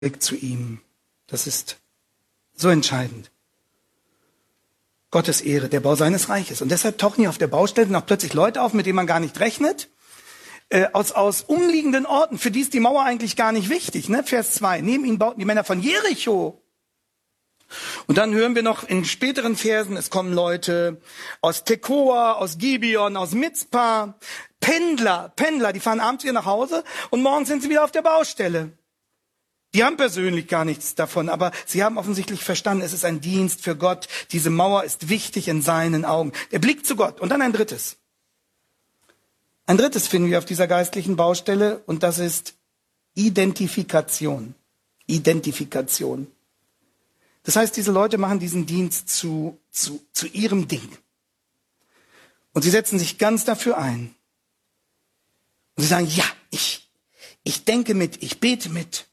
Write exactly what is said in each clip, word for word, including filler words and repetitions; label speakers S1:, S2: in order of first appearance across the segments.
S1: zu ihm. Das ist so entscheidend. Gottes Ehre, der Bau seines Reiches. Und deshalb tauchen hier auf der Baustelle noch plötzlich Leute auf, mit denen man gar nicht rechnet, äh, aus, aus umliegenden Orten, für die ist die Mauer eigentlich gar nicht wichtig. Ne? Vers zwei, neben ihnen bauten die Männer von Jericho. Und dann hören wir noch in späteren Versen, es kommen Leute aus Tekoa, aus Gibeon, aus Mizpah, Pendler, Pendler, die fahren abends wieder nach Hause und morgens sind sie wieder auf der Baustelle. Die haben persönlich gar nichts davon, aber sie haben offensichtlich verstanden, es ist ein Dienst für Gott. Diese Mauer ist wichtig in seinen Augen. Der Blick zu Gott. Und dann ein drittes. Ein drittes finden wir auf dieser geistlichen Baustelle und das ist Identifikation. Identifikation. Das heißt, diese Leute machen diesen Dienst zu, zu, zu ihrem Ding. Und sie setzen sich ganz dafür ein. Und sie sagen, ja, ich, ich denke mit, ich bete mit.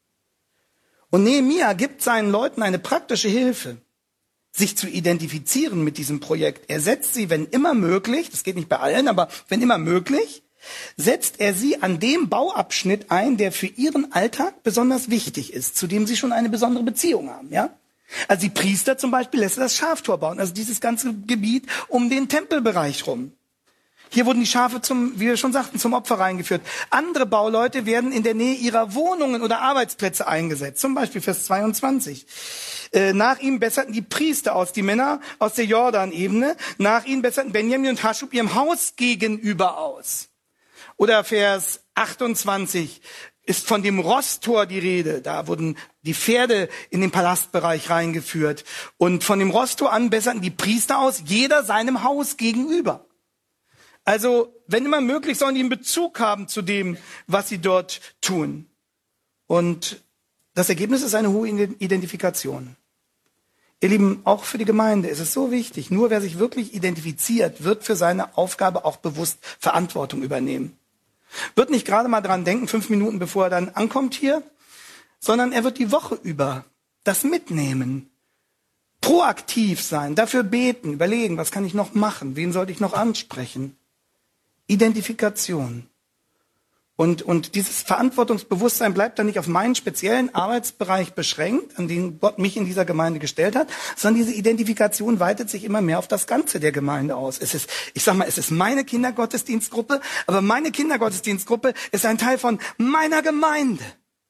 S1: Und Nehemia gibt seinen Leuten eine praktische Hilfe, sich zu identifizieren mit diesem Projekt. Er setzt sie, wenn immer möglich, das geht nicht bei allen, aber wenn immer möglich, setzt er sie an dem Bauabschnitt ein, der für ihren Alltag besonders wichtig ist, zu dem sie schon eine besondere Beziehung haben, ja? Also die Priester zum Beispiel lässt er das Schaftor bauen, also dieses ganze Gebiet um den Tempelbereich rum. Hier wurden die Schafe zum, wie wir schon sagten, zum Opfer reingeführt. Andere Bauleute werden in der Nähe ihrer Wohnungen oder Arbeitsplätze eingesetzt. Zum Beispiel Vers zweiundzwanzig. Äh, nach ihm besserten die Priester aus, die Männer aus der Jordanebene. Nach ihnen besserten Benjamin und Haschub ihrem Haus gegenüber aus. Oder Vers achtundzwanzig ist von dem Rosstor die Rede. Da wurden die Pferde in den Palastbereich reingeführt. Und von dem Rosstor an besserten die Priester aus, jeder seinem Haus gegenüber. Also, wenn immer möglich, sollen die einen Bezug haben zu dem, was sie dort tun. Und das Ergebnis ist eine hohe Identifikation. Ihr Lieben, auch für die Gemeinde ist es so wichtig, nur wer sich wirklich identifiziert, wird für seine Aufgabe auch bewusst Verantwortung übernehmen. Wird nicht gerade mal dran denken, fünf Minuten bevor er dann ankommt hier, sondern er wird die Woche über das mitnehmen. Proaktiv sein, dafür beten, überlegen, was kann ich noch machen, wen sollte ich noch ansprechen. Identifikation. Und, und dieses Verantwortungsbewusstsein bleibt dann nicht auf meinen speziellen Arbeitsbereich beschränkt, an den Gott mich in dieser Gemeinde gestellt hat, sondern diese Identifikation weitet sich immer mehr auf das Ganze der Gemeinde aus. Es ist, ich sag mal, es ist meine Kindergottesdienstgruppe, aber meine Kindergottesdienstgruppe ist ein Teil von meiner Gemeinde.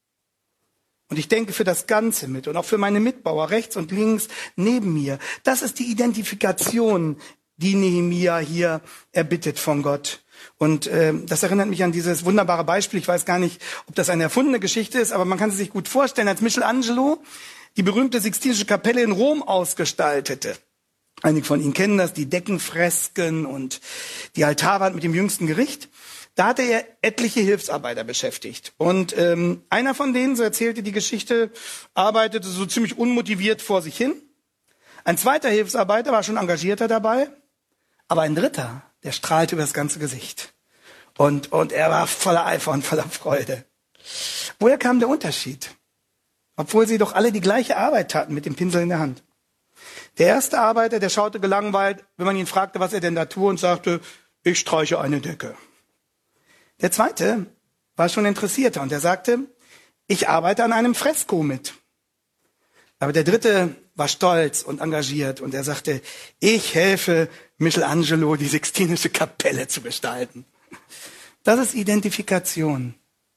S1: Und ich denke für das Ganze mit und auch für meine Mitbauer rechts und links neben mir. Das ist die Identifikation, die Nehemia hier erbittet von Gott. Und äh, das erinnert mich an dieses wunderbare Beispiel. Ich weiß gar nicht, ob das eine erfundene Geschichte ist, aber man kann sie sich gut vorstellen, als Michelangelo die berühmte Sixtinische Kapelle in Rom ausgestaltete. Einige von Ihnen kennen das, die Deckenfresken und die Altarwand mit dem jüngsten Gericht. Da hatte er etliche Hilfsarbeiter beschäftigt. Und ähm, einer von denen, so erzählte die Geschichte, arbeitete so ziemlich unmotiviert vor sich hin. Ein zweiter Hilfsarbeiter war schon engagierter dabei, aber ein dritter, der strahlte über das ganze Gesicht. Und, und er war voller Eifer und voller Freude. Woher kam der Unterschied? Obwohl sie doch alle die gleiche Arbeit taten mit dem Pinsel in der Hand. Der erste Arbeiter, der schaute gelangweilt, wenn man ihn fragte, was er denn da tue, und sagte, ich streiche eine Decke. Der zweite war schon interessierter und er sagte, ich arbeite an einem Fresko mit. Aber der dritte war stolz und engagiert und er sagte, ich helfe Michelangelo, die Sixtinische Kapelle zu gestalten. Das ist Identifikation.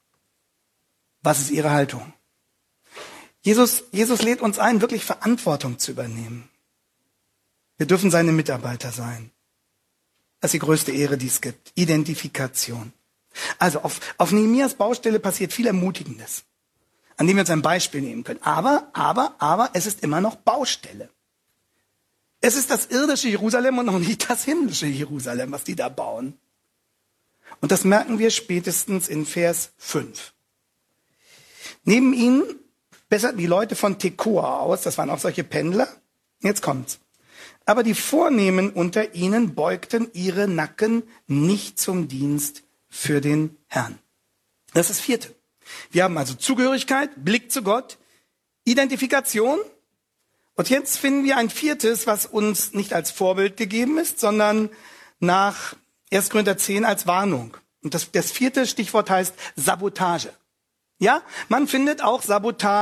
S1: Was ist Ihre Haltung? Jesus, Jesus lädt uns ein, wirklich Verantwortung zu übernehmen. Wir dürfen seine Mitarbeiter sein. Das ist die größte Ehre, die es gibt. Identifikation. Also auf, auf Nehemias Baustelle passiert viel Ermutigendes, an dem wir uns ein Beispiel nehmen können. Aber, aber, aber, es ist immer noch Baustelle. Es ist das irdische Jerusalem und noch nicht das himmlische Jerusalem, was die da bauen. Und das merken wir spätestens in Vers fünf. Neben ihnen besserten die Leute von Tekoa aus, das waren auch solche Pendler. Jetzt kommt's. Aber die Vornehmen unter ihnen beugten ihre Nacken nicht zum Dienst für den Herrn. Das ist das vierte. Wir haben also Zugehörigkeit, Blick zu Gott, Identifikation. Und jetzt finden wir ein viertes, was uns nicht als Vorbild gegeben ist, sondern nach erster Korinther zehn als Warnung. Und das, das vierte Stichwort heißt Sabotage. Ja, man findet auch Sabotage